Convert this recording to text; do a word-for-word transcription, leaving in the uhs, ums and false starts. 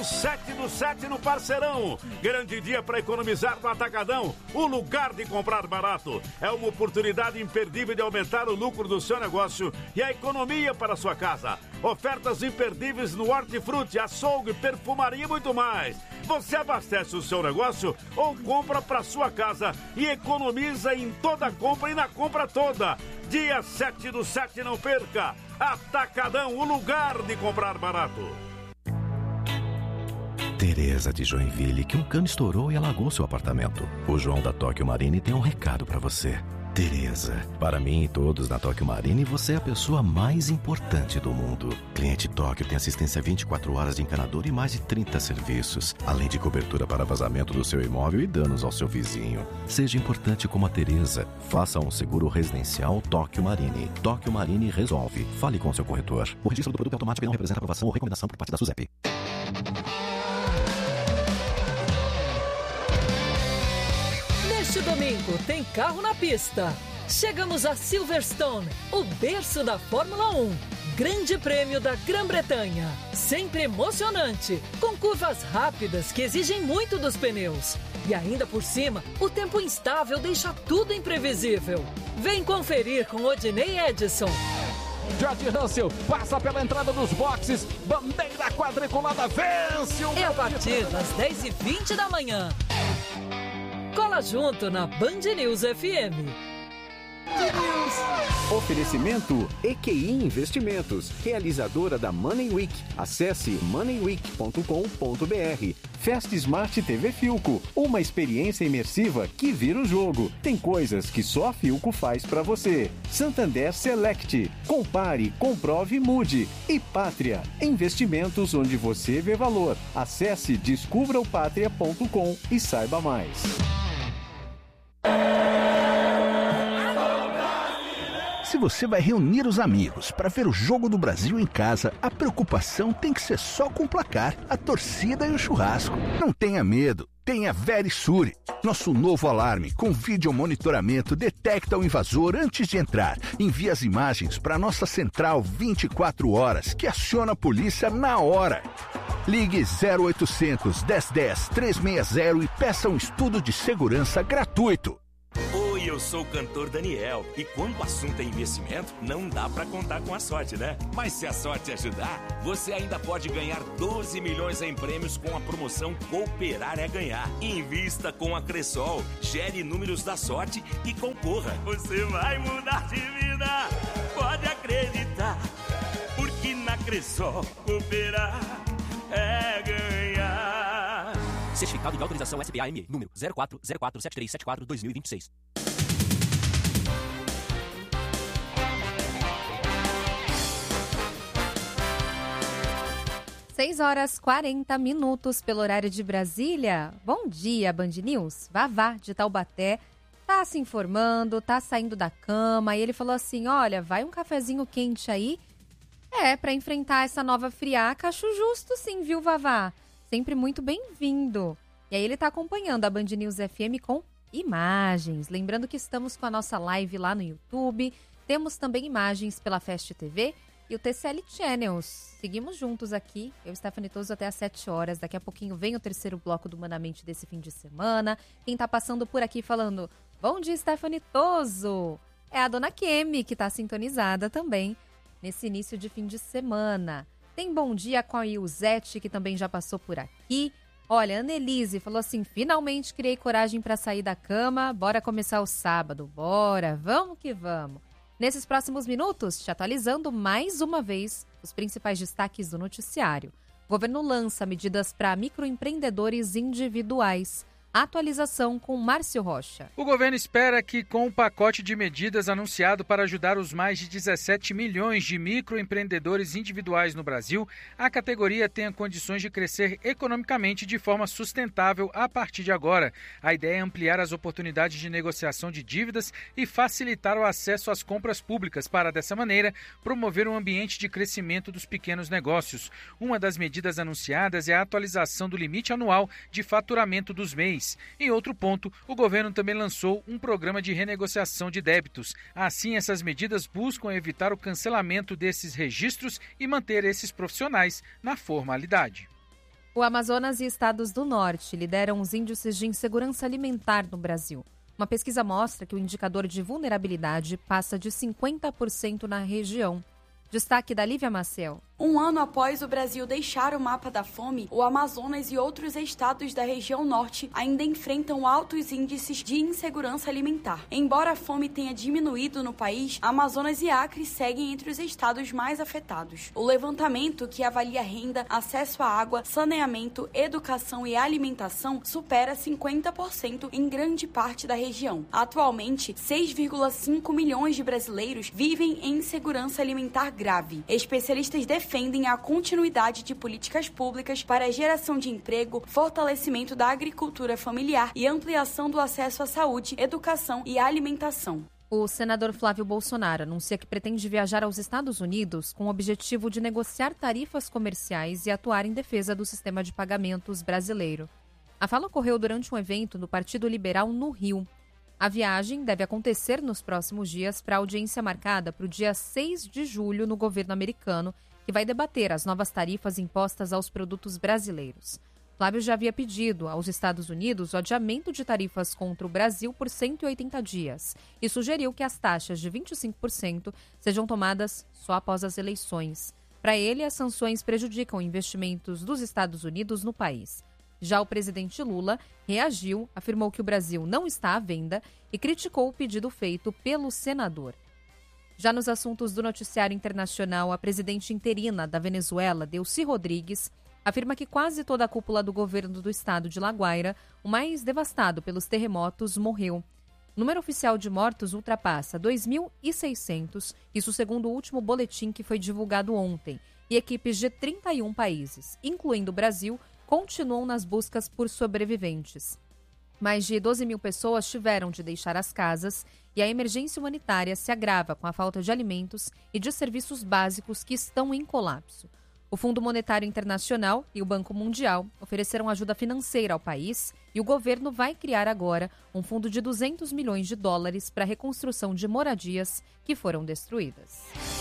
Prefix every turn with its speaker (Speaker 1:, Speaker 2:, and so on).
Speaker 1: sete do sete no Parceirão. Grande dia para economizar no Atacadão. O lugar de comprar barato. É uma oportunidade imperdível de aumentar o lucro do seu negócio e a economia para a sua casa. Ofertas imperdíveis no hortifruti, açougue, perfumaria e muito mais. Você abastece o seu negócio ou compra para sua casa e economiza em toda a compra e na compra toda. Dia sete do sete, não perca. Atacadão, o lugar de comprar barato.
Speaker 2: Tereza de Joinville, que um cano estourou e alagou seu apartamento. O João da Tóquio Marine tem um recado para você. Tereza, para mim e todos na Tóquio Marine, você é a pessoa mais importante do mundo. Cliente Tóquio tem assistência vinte e quatro horas de encanador e mais de trinta serviços, além de cobertura para vazamento do seu imóvel e danos ao seu vizinho. Seja importante como a Tereza. Faça um seguro residencial Tóquio Marine. Tóquio Marine resolve. Fale com seu corretor. O registro do produto automático não representa aprovação ou recomendação por parte da SUSEP.
Speaker 3: Neste domingo tem carro na pista. Chegamos a Silverstone, o berço da Fórmula um. Grande prêmio da Grã-Bretanha. Sempre emocionante, com curvas rápidas que exigem muito dos pneus. E ainda por cima, o tempo instável deixa tudo imprevisível. Vem conferir com Odinei Edson.
Speaker 4: George Russell passa pela entrada dos boxes. Bandeira quadriculada, vence o...
Speaker 3: É a partir das dez e vinte da manhã. Cola junto na Band News F M.
Speaker 5: Oferecimento E Q I Investimentos, realizadora da Money Week. Acesse money week ponto com ponto b r. Fast Smart T V Filco, uma experiência imersiva que vira o jogo. Tem coisas que só a Filco faz pra você. Santander Select, compare, comprove, mude. E Pátria, investimentos onde você vê valor. Acesse descubra o pátria ponto com e saiba mais.
Speaker 6: Se você vai reunir os amigos para ver o Jogo do Brasil em casa, a preocupação tem que ser só com o placar, a torcida e o churrasco. Não tenha medo, tenha Verisure. Nosso novo alarme com vídeo monitoramento detecta o invasor antes de entrar. Envia as imagens para nossa central vinte e quatro horas, que aciona a polícia na hora. Ligue zero oitocentos, dez dez, trezentos e sessenta e peça um estudo de segurança gratuito.
Speaker 7: Oi, eu sou o cantor Daniel. E quando o assunto é investimento, não dá pra contar com a sorte, né? Mas se a sorte ajudar, você ainda pode ganhar doze milhões em prêmios com a promoção Cooperar é Ganhar. Invista com a Cressol, gere números da sorte e concorra. Você vai mudar de vida, pode acreditar. Porque na Cressol, cooperar é ganhar.
Speaker 8: Certificado de autorização S B A M E, número zero quatro zero quatro sete três sete quatro dois mil e vinte e seis.
Speaker 9: seis horas e quarenta minutos pelo horário de Brasília. Bom dia, Band News. Vavá, de Taubaté, tá se informando, tá saindo da cama. E ele falou assim, olha, vai um cafezinho quente aí. É, pra enfrentar essa nova friaca, acho justo sim, viu, Vavá? Sempre muito bem-vindo. E aí ele está acompanhando a Band News F M com imagens. Lembrando que estamos com a nossa live lá no YouTube. Temos também imagens pela Fast T V e o T C L Channels. Seguimos juntos aqui, eu e Stephanie Toso até às sete horas. Daqui a pouquinho vem o terceiro bloco do Humanamente desse fim de semana. Quem está passando por aqui falando, bom dia, Stephanie Toso, é a dona Kemi, que está sintonizada também nesse início de fim de semana. Tem bom dia com a Ilzete, que também já passou por aqui. Olha, a Annelise falou assim, finalmente criei coragem para sair da cama, bora começar o sábado, bora, vamos que vamos. Nesses próximos minutos, te atualizando mais uma vez os principais destaques do noticiário. O governo lança medidas para microempreendedores individuais. Atualização com Márcio Rocha.
Speaker 10: O governo espera que, com o pacote de medidas anunciado para ajudar os mais de dezessete milhões de microempreendedores individuais no Brasil, a categoria tenha condições de crescer economicamente de forma sustentável a partir de agora. A ideia é ampliar as oportunidades de negociação de dívidas e facilitar o acesso às compras públicas para, dessa maneira, promover um ambiente de crescimento dos pequenos negócios. Uma das medidas anunciadas é a atualização do limite anual de faturamento dos M E Is. Em outro ponto, o governo também lançou um programa de renegociação de débitos. Assim, essas medidas buscam evitar o cancelamento desses registros e manter esses profissionais na formalidade.
Speaker 9: O Amazonas e estados do norte lideram os índices de insegurança alimentar no Brasil. Uma pesquisa mostra que o indicador de vulnerabilidade passa de cinquenta por cento na região. Destaque da Lívia Maciel.
Speaker 11: Um ano após o Brasil deixar o mapa da fome, o Amazonas e outros estados da região norte ainda enfrentam altos índices de insegurança alimentar. Embora a fome tenha diminuído no país, Amazonas e Acre seguem entre os estados mais afetados. O levantamento, que avalia renda, acesso à água, saneamento, educação e alimentação, supera cinquenta por cento em grande parte da região. Atualmente, seis vírgula cinco milhões de brasileiros vivem em insegurança alimentar grave. Especialistas defendem defendem a continuidade de políticas públicas para a geração de emprego, fortalecimento da agricultura familiar e ampliação do acesso à saúde, educação e alimentação.
Speaker 9: O senador Flávio Bolsonaro anuncia que pretende viajar aos Estados Unidos com o objetivo de negociar tarifas comerciais e atuar em defesa do sistema de pagamentos brasileiro. A fala ocorreu durante um evento do Partido Liberal no Rio. A viagem deve acontecer nos próximos dias para a audiência marcada para o dia seis de julho no governo americano, que vai debater as novas tarifas impostas aos produtos brasileiros. Flávio já havia pedido aos Estados Unidos o adiamento de tarifas contra o Brasil por cento e oitenta dias e sugeriu que as taxas de vinte e cinco por cento sejam tomadas só após as eleições. Para ele, as sanções prejudicam investimentos dos Estados Unidos no país. Já o presidente Lula reagiu, afirmou que o Brasil não está à venda e criticou o pedido feito pelo senador. Já nos assuntos do noticiário internacional, a presidente interina da Venezuela, Delcy Rodrigues, afirma que quase toda a cúpula do governo do estado de La Guaira, o mais devastado pelos terremotos, morreu. O número oficial de mortos ultrapassa dois mil e seiscentos, isso segundo o último boletim que foi divulgado ontem, e equipes de trinta e um países, incluindo o Brasil, continuam nas buscas por sobreviventes. Mais de doze mil pessoas tiveram de deixar as casas e a emergência humanitária se agrava com a falta de alimentos e de serviços básicos que estão em colapso. O Fundo Monetário Internacional e o Banco Mundial ofereceram ajuda financeira ao país e o governo vai criar agora um fundo de duzentos milhões de dólares para a reconstrução de moradias que foram destruídas.